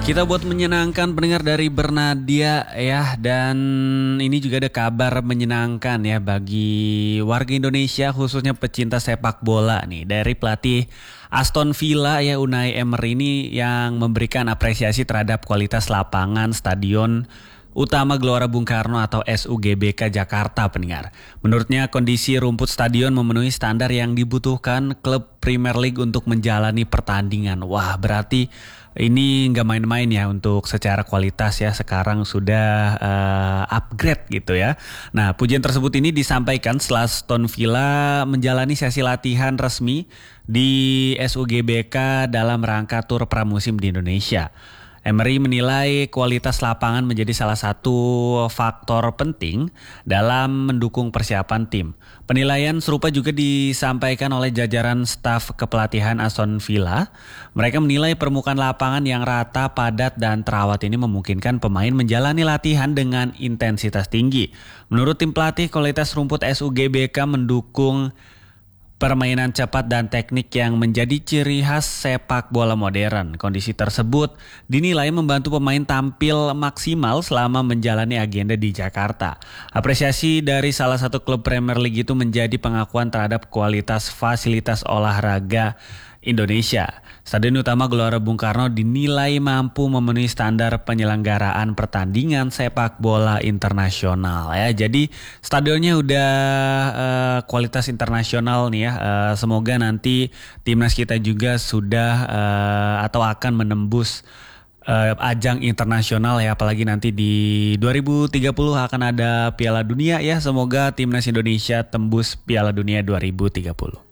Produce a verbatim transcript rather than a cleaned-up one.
Kita buat menyenangkan pendengar dari Bernadia ya, dan ini juga ada kabar menyenangkan ya bagi warga Indonesia khususnya pecinta sepak bola nih, dari pelatih Aston Villa ya Unai Emery ini yang memberikan apresiasi terhadap kualitas lapangan stadion utama Gelora Bung Karno atau S U G B K Jakarta pendengar. Menurutnya kondisi rumput stadion memenuhi standar yang dibutuhkan klub Premier League untuk menjalani pertandingan. Wah, berarti ini nggak main-main ya untuk secara kualitas ya, sekarang sudah uh, upgrade gitu ya. Nah, pujian tersebut ini disampaikan setelah Aston Villa menjalani sesi latihan resmi di S U G B K dalam rangka tur pramusim di Indonesia. Emery menilai kualitas lapangan menjadi salah satu faktor penting dalam mendukung persiapan tim. Penilaian serupa juga disampaikan oleh jajaran staf kepelatihan Aston Villa. Mereka menilai permukaan lapangan yang rata, padat, dan terawat ini memungkinkan pemain menjalani latihan dengan intensitas tinggi. Menurut tim pelatih, kualitas rumput S U G B K mendukung permainan cepat dan teknik yang menjadi ciri khas sepak bola modern. Kondisi tersebut dinilai membantu pemain tampil maksimal selama menjalani agenda di Jakarta. Apresiasi dari salah satu klub Premier League itu menjadi pengakuan terhadap kualitas fasilitas olahraga Indonesia. Stadion utama Gelora Bung Karno dinilai mampu memenuhi standar penyelenggaraan pertandingan sepak bola internasional ya. Jadi stadionnya udah uh, kualitas internasional nih ya. Uh, semoga nanti timnas kita juga sudah uh, atau akan menembus uh, ajang internasional ya, apalagi nanti di dua ribu tiga puluh akan ada Piala Dunia ya. Semoga timnas Indonesia tembus Piala Dunia dua ribu tiga puluh.